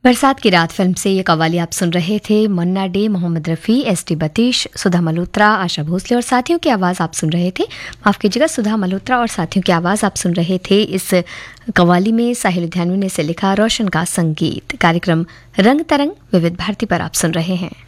बरसात की रात फिल्म से ये कव्वाली आप सुन रहे थे। मन्ना डे, मोहम्मद रफ़ी, एस.टी. बतीश, सुधा मल्होत्रा, आशा भोसले और साथियों की आवाज़ आप सुन रहे थे। माफ़ कीजिएगा, सुधा मल्होत्रा और साथियों की आवाज़ आप सुन रहे थे। इस कव्वाली में साहिल लुधियानवी ने इसे लिखा, रोशन का संगीत। कार्यक्रम रंग तरंग विविध भारती पर आप सुन रहे हैं।